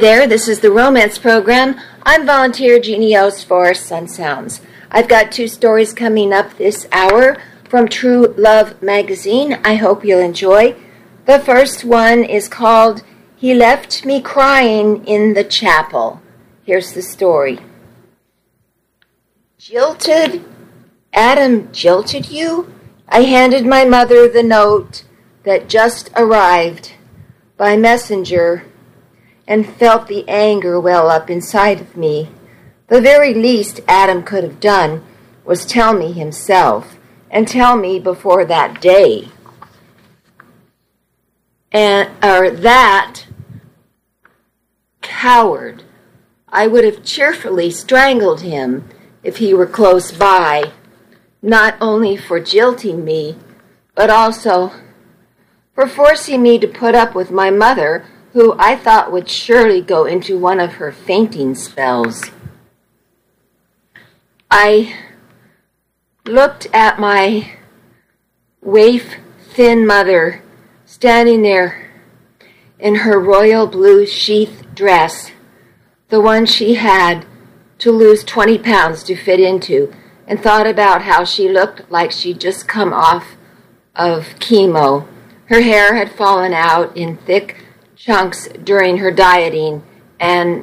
there, this is the Romance Program. I'm volunteer Jeannie Ost for Sun Sounds. I've got 2 stories coming up this hour from True Love magazine. I hope you'll enjoy. The first one is called He Left Me Crying in the Chapel. Here's the story. Jilted? Adam jilted you? I handed my mother the note that just arrived by messenger and felt the anger well up inside of me. The very least Adam could have done was tell me himself, and tell me before that day. That coward. I would have cheerfully strangled him if he were close by, not only for jilting me, but also for forcing me to put up with my mother, who I thought would surely go into one of her fainting spells. I looked at my waif-thin mother standing there in her royal blue sheath dress, the one she had to lose 20 pounds to fit into, and thought about how she looked like she'd just come off of chemo. Her hair had fallen out in thick chunks during her dieting, and